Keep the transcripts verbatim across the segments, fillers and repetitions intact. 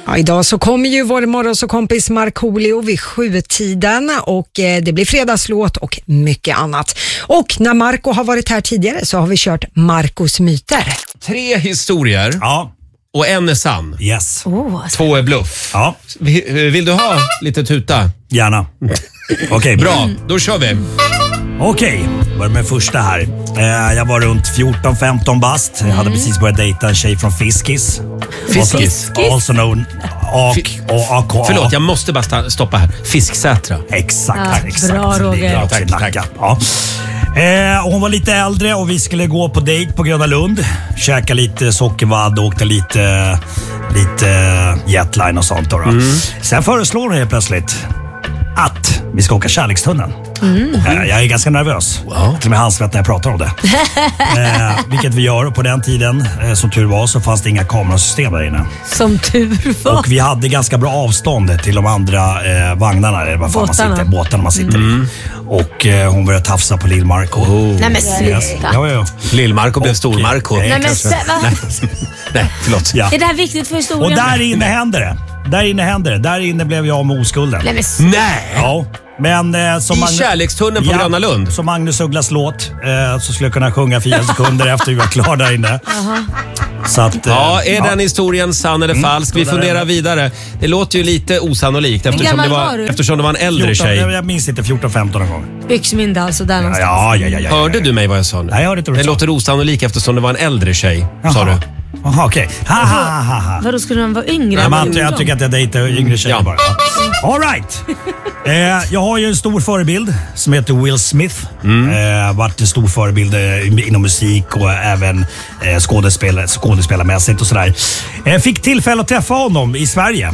Ja, idag så kommer ju vår morgonsåkompis Markoolio vid sjutiden och eh, det blir fredagslåt och mycket annat. Och när Marco har varit här tidigare så har vi kört Marcos myter. Tre historier. Ja. Och en är sann. Yes. Oh, Två är bluff. Ja. Vill, vill du ha lite tuta? Gärna. Okej, okay, bra. Då kör vi. Okej, okay, börjar med första här. Eh, jag var runt fjorton femton bast. Jag hade mm. precis börjat dejta en tjej från Fiskis. Fiskis? Also, also known A K. Förlåt, jag måste bara stoppa här. Fisksätra. Exakt, ja, exakt. Bra, Roger. Ja, tack, tack. Ja. Eh, hon var lite äldre och vi skulle gå på dejt på Gröna Lund. Käka lite sockervadd och åkte lite, lite jetline och sånt. Då, då. Mm. Sen föreslår hon helt plötsligt att vi ska åka kärlekstunneln. Mm. Eh, jag är ganska nervös. Wow. Till och med handsvett när jag pratar om det. eh, vilket vi gör. Och på den tiden, eh, som tur var, så fanns det inga kamerasystem där inne. Som tur var. Och vi hade ganska bra avstånd till de andra eh, vagnarna. Eller vad fan man sitter, båtarna man sitter mm. i. Och eh, hon började tafsa på Lill-Marco. Oh. Nej men sluta. Yes. Ja, ja. Lill-Marco blev Stor-Marco. Nej, men se, nej. nej, förlåt. Ja. Är det här viktigt för historien? Och där inne händer det. Där inne händer det. Där inne blev jag med oskulden. Nej, men... nej. Ja. Men, eh, som I Magnus... kärlekstunneln på ja, Gröna Lund. Som Magnus Ugglas låt eh, så skulle jag kunna sjunga fyra sekunder efter vi var klara där inne. Uh-huh. Så att, eh, ja, är ja. den historien sann eller mm, falsk? Vi funderar är... vidare. Det låter ju lite osannolikt eftersom det var, eftersom det var en äldre fjorton, tjej. Jag, jag minns inte, fjorton femton någon gång. Byxmynda alltså där någonstans. Ja, ja, ja, ja, ja, Hörde du mig vad jag sa nu? Nej, jag hörde inte. Det låter osannolikt eftersom det var en äldre tjej, Jaha. sa du. Jaha, okej. Okay. Ha, ha, ha, ha. Vadå, skulle den vara yngre? Ja, man, jag tycker att jag dejtar yngre tjejer ja. bara. All right. eh, jag har ju en stor förebild som heter Will Smith. Mm. Eh, varit en stor förebild eh, inom musik och även eh, skådespel, skådespelarmässigt och sådär. Jag eh, fick tillfälle att träffa honom i Sverige.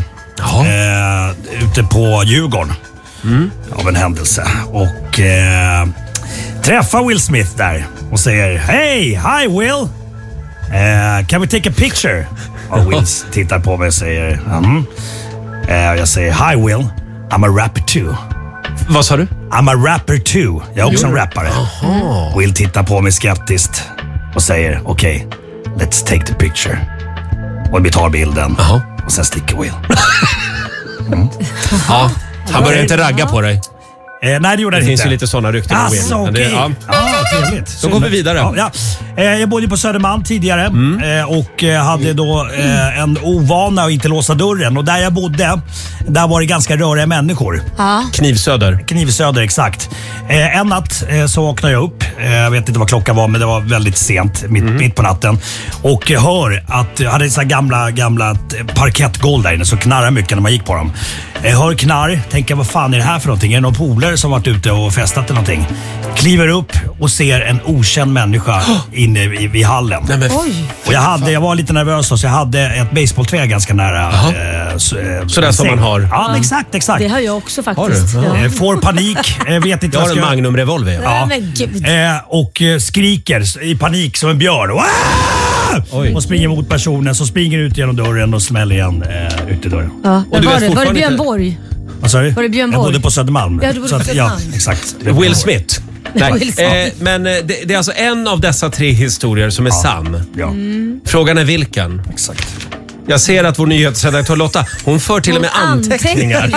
Eh, ute på Djurgården. Mm. Av en händelse. Och eh, träffa Will Smith där och säger Hey, hi Will! Uh, can we take a picture? Och Will tittar på mig och säger mm. uh, jag säger Hi Will, I'm a rapper too. Vad sa du? I'm a rapper too. Jag är också en rappare. Aha. Will tittar på mig skeptiskt och säger okej, okay, let's take the picture. Och vi tar bilden. Aha. Och sen sticker Will. mm. Ja, han börjar inte ragga på dig. Eh, nej, det gjorde det det finns inte. ju lite sådana rykten om Will. Alltså, okej. Okay. Ja, ah, trevligt. Då går vi vidare. Ja, ja. Eh, jag bodde på Södermalm tidigare mm. eh, och eh, hade då eh, en ovana att inte låsa dörren. Och där jag bodde, där var det ganska röriga människor. Ah. Knivsöder. Knivsöder, exakt. Eh, en natt eh, så vaknade jag upp. Eh, jag vet inte vad klockan var, men det var väldigt sent, mitt, mm. mitt på natten. Och eh, hör att jag hade så gamla, gamla parkettgolv där inne, så knarrar mycket när man gick på dem. Jag hör knarr, tänker vad fan är det här för någonting? Är det någon polare som varit ute och festat eller någonting? Kliver upp och ser en okänd människa inne i, i hallen. Nej, men... Och jag, hade, jag var lite nervös så jag hade ett baseballträ ganska nära. Eh, så eh, Sådär som man har. Ja, ja, exakt, exakt. Det har jag också faktiskt. Har du? Ja. Får panik, eh, vet inte jag vad har en Magnum-revolver. Ja. Eh, och eh, skriker i panik som en björn. Oj. Och springer mot personen, så springer ut genom dörren och smäller igen eh, ut i dörren. Ja. Och du var, det, var det Björn Borg? Vad sa du? Var det Björn Borg? Jag bodde på Södermalm. Ja, du bodde på Södermalm. Ja, exakt. Will Smith. Nej. Will Smith. Eh, men det, det är alltså en av dessa tre historier som är ja. sann. Ja. Mm. Frågan är vilken? Exakt. Jag ser att vår nyhetsredaktör Lotta, hon för till och med anteckningar.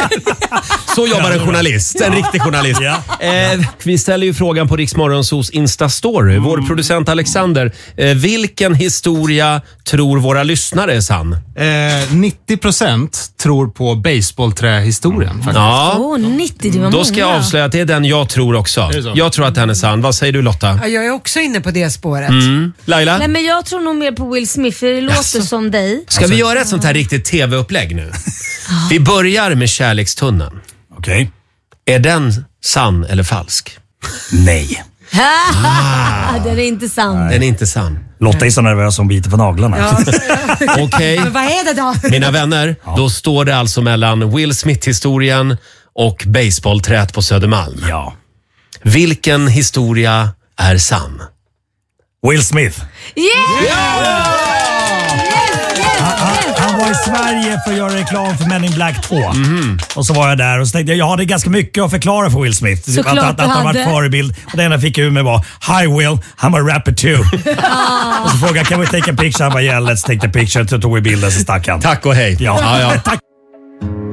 Så jobbar en journalist, en riktig journalist. Ja. Eh, vi ställer ju frågan på Rix Morgonzos Insta-story. Mm. Vår producent Alexander, eh, vilken historia tror våra lyssnare är sann? Eh, nittio procent tror på baseballträhistorien. Mm. Ja. Oh, nittio, det var Då ska jag avslöja att det är den jag tror också. Jag tror att den är sann. Vad säger du, Lotta? Ja, jag är också inne på det spåret. Mm. Laila? Nej, men jag tror nog mer på Will Smith, för det låter alltså. som dig. Ska vi göra ett sånt här riktigt tv-upplägg nu? Vi börjar med kärlekstunneln. Okej. Okay. Är den sann eller falsk? Nej. ah. Den är inte sann. Den är inte sann. Lotta är så nervös som biter på naglarna. Ja. Okej. Okay. Men vad är det då? Mina vänner, ja. Då står det alltså mellan Will Smith-historien och baseballträt på Södermalm. Ja. Vilken historia är sann? Will Smith. Yeah! Yeah! Han, han, han var i Sverige Sverige för att göra reklam för Men in Black två. Mm. Och så var jag där och så tänkte jag, jag hade ganska mycket att förklara för Will Smith. Såklart att, att, att han var hade. förebild. Och det enda jag fick ur mig var, Hi Will, I'm a rapper too. Och så frågade jag, can we take a picture? Han bara, yeah, let's take the picture. Så tog vi bilden så stack han. Tack och hej. Ja. Ja, ja. Tack.